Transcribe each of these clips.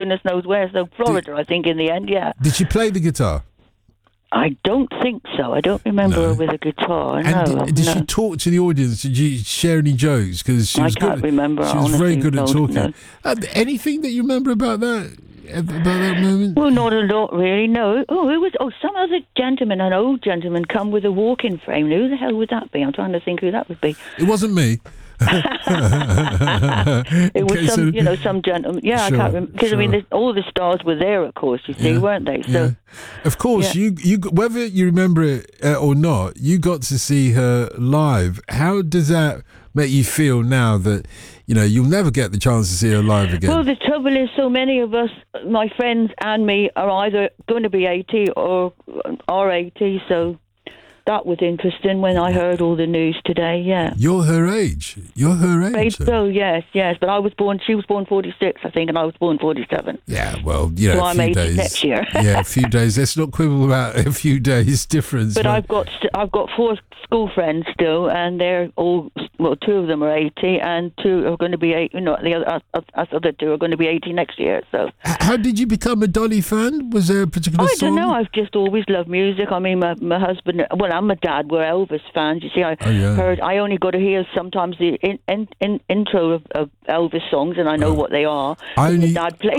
goodness knows where. So Florida, I think, in the end, yeah. Did she play the guitar? I don't think so. I don't remember her with a guitar. And did she talk to the audience? Did you share any jokes? Because I can't remember. She was very good at talking. No. Anything that you remember about that? About that moment? Well, not a lot, really. No. Oh, it was. Oh, some other gentleman, an old gentleman, come with a walking frame. Who the hell would that be? I'm trying to think who that would be. It wasn't me. It was some gentleman. Yeah, sure, I can't remember because I mean, all the stars were there, of course. You see, weren't they? So, of course, you whether you remember it or not, you got to see her live. How does that make you feel now that you'll never get the chance to see her live again? Well, the trouble is, so many of us, my friends and me, are either going to be 80 or are 80, so. That was interesting when I heard all the news today, yeah. You're her age. So, yes. But she was born 46, I think, and I was born 47. Yeah, well, so I'm 80 next year. Yeah, a few days. Let's not quibble about a few days difference. But I've got 4 school friends still, and they're all, 2 of them are 80, and 2 are going to be 80, the other 2 are going to be 80 next year, so. How did you become a Dolly fan? Was there a particular song? I don't know, I've just always loved music. I mean, my husband, and my dad were Elvis fans. You see, I only got to hear sometimes the intro of Elvis songs, and I know what they are. I only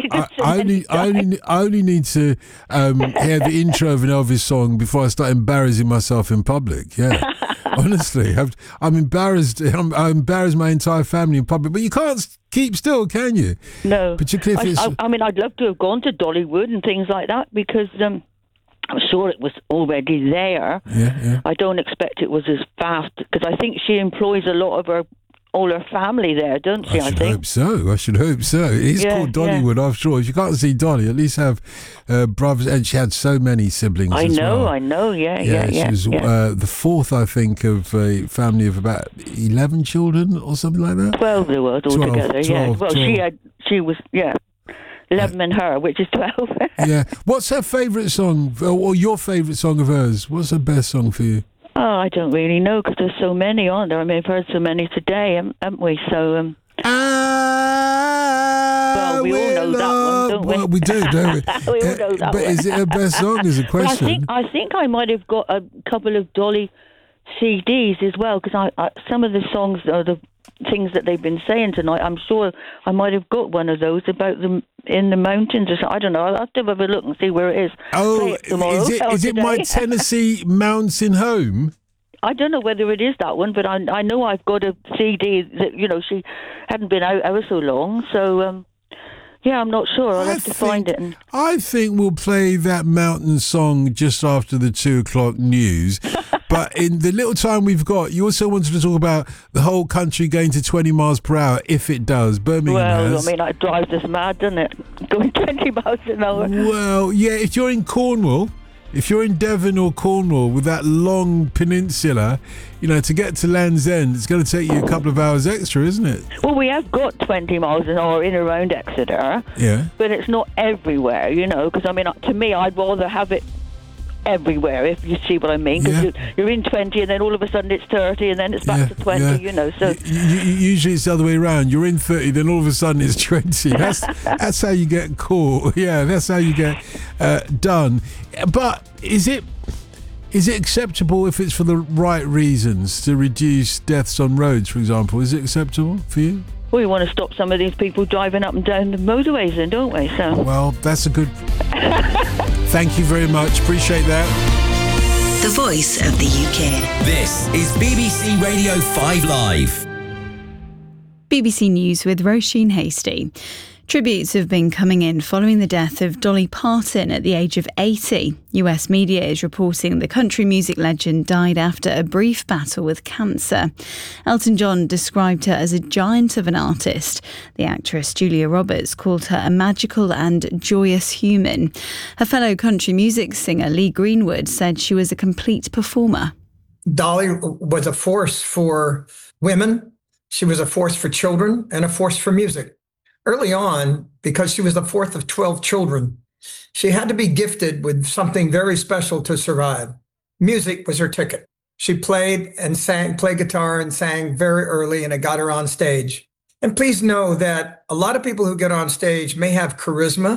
need to hear the intro of an Elvis song before I start embarrassing myself in public. Yeah, honestly, I'm embarrassed. I embarrass my entire family in public, but you can't keep still, can you? No. Particularly if I mean, I'd love to have gone to Dollywood and things like that because. I'm sure it was already there. Yeah. I don't expect it was as fast because I think she employs all her family there, don't she? I think. I should hope so. It's called Dollywood, after all. If you can't see Dolly, at least have brothers. And she had so many siblings. I know. Yeah. She was the 4th, I think, of a family of about 11 children or something like that. 12 there was altogether. 12. Well, she was 11 and her, which is 12. Yeah. What's her favourite song, or your favourite song of hers? What's her best song for you? Oh, I don't really know because there's so many, aren't there? I mean, I've heard so many today, haven't we? So, well, we all know that one, don't we? Well, we do, don't we? We all know that but one. Is it her best song is a question. I think I might have got a couple of Dolly CDs as well because some of the songs are the things that they've been saying tonight. I'm sure I might have got one of those about them in the mountains or something. I don't know. I'll have to have a look and see where it is. Oh, is it My Tennessee Mountain Home? I don't know whether it is that one, but I know I've got a CD that, she hadn't been out ever so long, so... yeah, I'm not sure. I'll have to find it. I think we'll play that mountain song just after the 2:00 news. But in the little time we've got, you also wanted to talk about the whole country going to 20 miles per hour, if it does. Birmingham has. I mean, it drives us mad, doesn't it? Going 20 miles an hour. Well, yeah, if you're in Cornwall, if you're in Devon or Cornwall with that long peninsula, to get to Land's End, it's going to take you a couple of hours extra, isn't it? Well, we have got 20 miles an hour in around Exeter. Yeah. But it's not everywhere, because, I mean, to me, I'd rather have it everywhere, if you see what I mean, because you're in 20 and then all of a sudden it's 30 and then it's back to 20, so usually it's the other way around. You're in 30, then all of a sudden it's 20. That's how you get caught. Yeah, that's how you get done. But is it acceptable if it's for the right reasons to reduce deaths on roads, for example? Is it acceptable for you? We want to stop some of these people driving up and down the motorways then, don't we? So. Well, that's a good... Thank you very much. Appreciate that. The voice of the UK. This is BBC Radio 5 Live. BBC News with Roisin Hasty. Tributes have been coming in following the death of Dolly Parton at the age of 80. US media is reporting the country music legend died after a brief battle with cancer. Elton John described her as a giant of an artist. The actress Julia Roberts called her a magical and joyous human. Her fellow country music singer Lee Greenwood said she was a complete performer. Dolly was a force for women. She was a force for children and a force for music. Early on, because she was the 4th of 12 children, she had to be gifted with something very special to survive. Music was her ticket. She played guitar and sang very early, and it got her on stage. And please know that a lot of people who get on stage may have charisma,